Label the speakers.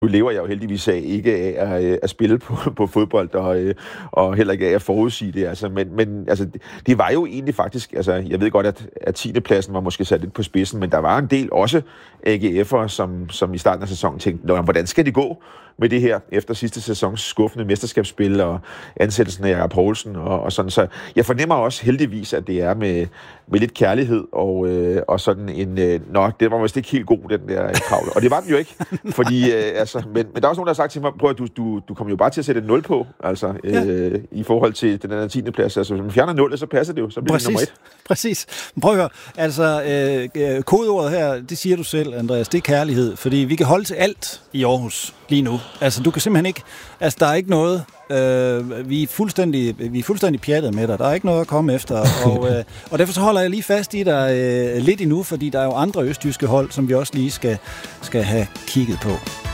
Speaker 1: Nu lever jeg jo heldigvis af ikke af at spille på fodbold, og heller ikke af at forudsige det. Altså, men altså, det var jo egentlig faktisk, altså, jeg ved godt, at 10. pladsen var måske sat lidt på spidsen, men der var en del også AGF'ere, som i starten af sæsonen tænkte, hvordan skal det gå med det her efter sidste sæsons skuffende mesterskabsspil og ansættelsen af Jakob Poulsen og sådan. Så jeg fornemmer også heldigvis, at det er med lidt kærlighed og sådan en, det var vist ikke helt god, den der kravle. Og det var den jo ikke, fordi, men der er også nogen, der har sagt til mig, prøv at du kommer jo bare til at sætte et 0 på, altså, i forhold til den der 10. plads. Altså, hvis man fjerner 0, så passer det jo, så bliver det nummer 1.
Speaker 2: Præcis. Prøv at høre, altså, kodeordet her, det siger du selv, Andreas, det er kærlighed, fordi vi kan holde til alt i Aarhus lige nu. Altså, du kan simpelthen ikke, altså, der er ikke noget, vi er fuldstændig pjattet med dig. Der er ikke noget at komme efter. Og derfor så holder jeg lige fast i dig lidt endnu, fordi der er jo andre østjyske hold, som vi også lige skal have kigget på.